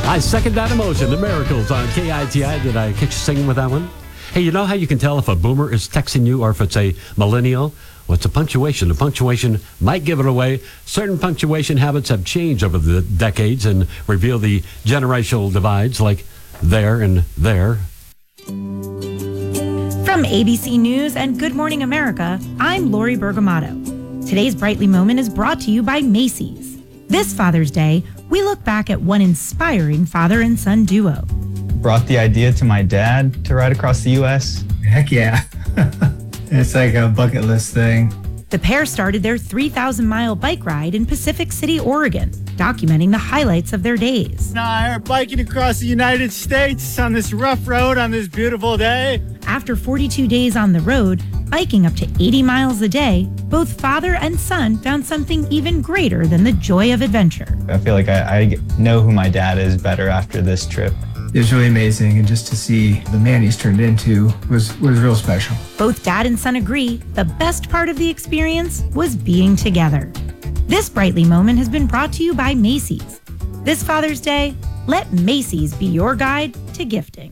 I second that emotion. The Miracles on KITI. Did I catch you singing with that one? Hey, you know how you can tell if a boomer is texting you or if it's a millennial? Well, it's a punctuation. The punctuation might give it away. Certain punctuation habits have changed over the decades and reveal the generational divides, like there and there. From ABC News and Good Morning America, I'm Lori Bergamato. Today's Brightly Moment is brought to you by Macy's. This Father's Day, we look back at one inspiring father and son duo. Brought the idea to my dad to ride across the U.S. Heck yeah. It's like a bucket list thing. The pair started their 3,000-mile bike ride in Pacific City, Oregon, documenting the highlights of their days. Now, biking across the United States on this rough road on this beautiful day. After 42 days on the road, biking up to 80 miles a day, both father and son found something even greater than the joy of adventure. I feel like I know who my dad is better after this trip. It was really amazing, and just to see the man he's turned into was real special. Both dad and son agree the best part of the experience was being together. This Brightly Moment has been brought to you by Macy's. This Father's Day, let Macy's be your guide to gifting.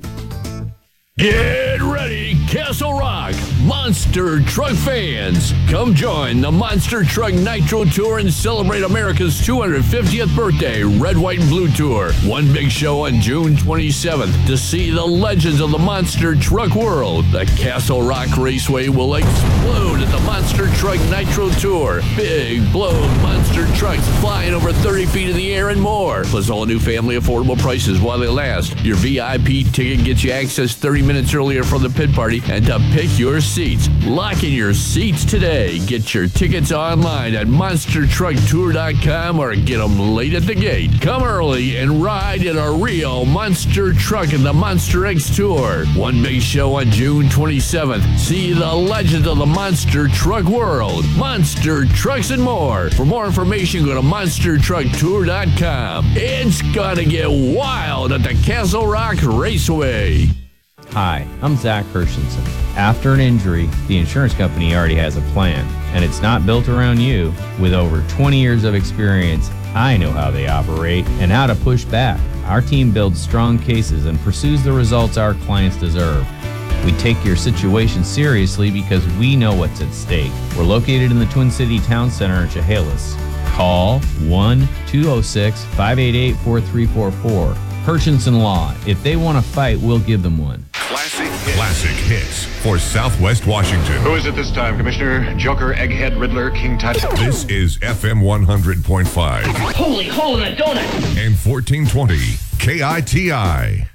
Get ready, Castle Rock Monster Truck fans. Come join the Monster Truck Nitro Tour and celebrate America's 250th birthday Red, White, and Blue Tour. One big show on June 27th to see the legends of the Monster Truck world. The Castle Rock Raceway will explode at the Monster Truck Nitro Tour. Big, blown monster trucks flying over 30 feet in the air and more. Plus all new family affordable prices while they last. Your VIP ticket gets you access 30 minutes earlier for the pit party and to pick your seats. Lock in your seats today. Get your tickets online at monstertrucktour.com or get them late at the gate. Come early and ride in a real monster truck in the Monster X Tour. One big show on June 27th. See the legends of the Monster Truck world. Monster Trucks and more. For more information, go to monstertrucktour.com. It's gonna get wild at the Castle Rock Raceway. Hi, I'm Zach Hershenson. After an injury, the insurance company already has a plan, and it's not built around you. With over 20 years of experience, I know how they operate and how to push back. Our team builds strong cases and pursues the results our clients deserve. We take your situation seriously because we know what's at stake. We're located in the Twin City Town Center in Chehalis. Call 1-206-588-4344. Hershenson Law. If they want to fight, we'll give them one. Classic hits for Southwest Washington. Who is it this time? Commissioner, Joker, Egghead, Riddler, King Tut? This is FM 100.5. Holy hole in a donut! And 1420 KITI.